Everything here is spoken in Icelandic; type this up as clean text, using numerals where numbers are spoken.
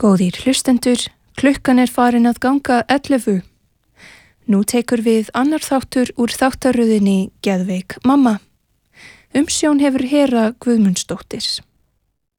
Góðir hlustendur, klukkan farin að ganga 11. Nú tekur við annar þáttur úr þáttaröðinni Geðveik mamma. Umsjón hefur Hera Guðmundsdóttir.